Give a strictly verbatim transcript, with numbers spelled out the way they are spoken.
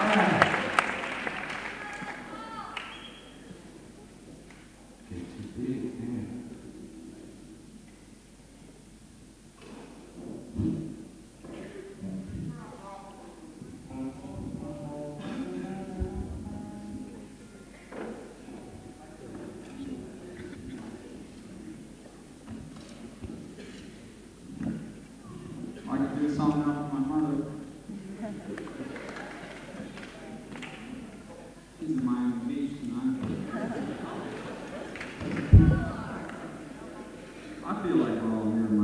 I could do a song now for my mother. She's in Miami Beach tonight. I feel like we're all here in